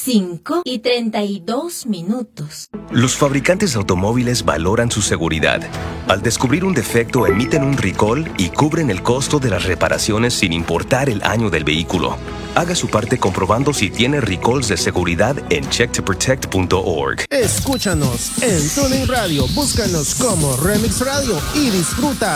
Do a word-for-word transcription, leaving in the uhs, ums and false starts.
cinco y treinta y dos minutos. Los fabricantes de automóviles valoran su seguridad. Al descubrir un defecto, emiten un recall y cubren el costo de las reparaciones sin importar el año del vehículo. Haga su parte comprobando si tiene recalls de seguridad en check to protect punto org. Escúchanos en TuneIn Radio. Búscanos como Remix Radio y disfruta